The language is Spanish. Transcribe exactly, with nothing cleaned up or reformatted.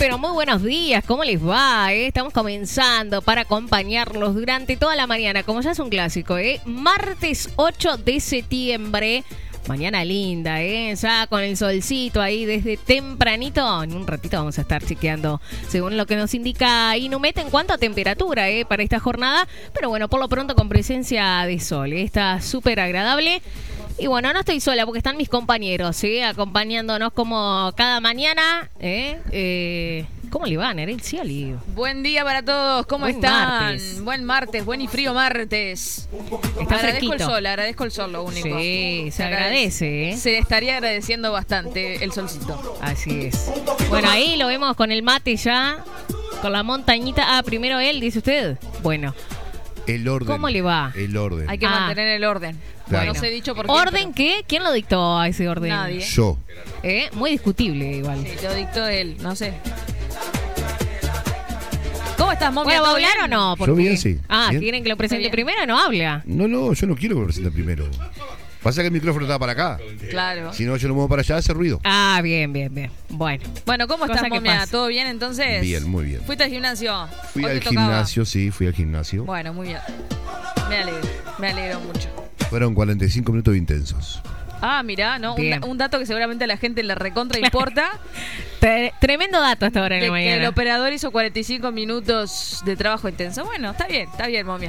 pero muy buenos días, ¿cómo les va? Eh? Estamos comenzando para acompañarlos durante toda la mañana, como ya es un clásico, ¿eh? Martes ocho de septiembre, mañana linda, ¿eh? Ya con el solcito ahí desde tempranito. En un ratito vamos a estar chequeando según lo que nos indica Inumet en cuanto a temperatura, ¿eh? Para esta jornada, pero bueno, por lo pronto con presencia de sol, ¿eh? Está súper agradable. Y bueno, no estoy sola porque están mis compañeros, ¿eh? Acompañándonos como cada mañana, ¿eh? Eh, ¿Cómo le va, Nerel Cioli? Buen día para todos, ¿cómo Buen están? martes. Buen martes, buen y frío martes. Está agradezco fresquito. el sol, agradezco el sol, lo único. Sí, se agradece, ¿eh? Se estaría agradeciendo bastante el solcito. Así es. Bueno, ahí lo vemos con el mate ya, con la montañita. Ah, primero él, dice usted. Bueno. El orden. ¿Cómo le va? El orden. Hay que Ah. mantener el orden. Claro. No sé dicho por quién, ¿Orden qué? ¿Quién lo dictó a ese orden? Nadie. Yo. ¿Eh? Muy discutible igual. pero- Sí, lo dictó él, no sé. ¿Cómo estás, momia? Bueno, ¿va a ¿Todo hablar bien? o no? Yo bien, sí. Ah, Bien. ¿quieren que lo presente Está bien. primero? No habla. No, no, yo no quiero que me presente primero. Pasa que el micrófono está para acá. Claro. Si no, yo lo muevo para allá, hace ruido. Ah, bien, bien, bien. Bueno. Bueno, ¿cómo Cosa estás, que momia? pasa. ¿Todo bien entonces? Bien, muy bien. ¿Fuiste al gimnasio? Fui ¿Hoy al te tocaba? gimnasio, sí, fui al gimnasio. Bueno, muy bien. Me alegro, me alegro mucho. Fueron cuarenta y cinco minutos intensos. Ah, mirá, ¿no? Un, Bien. da- un dato que seguramente a la gente le recontra importa. Tre- tremendo dato hasta ahora en de la que el mañana. operador hizo cuarenta y cinco minutos de trabajo intenso. Bueno, está bien, está bien, momia.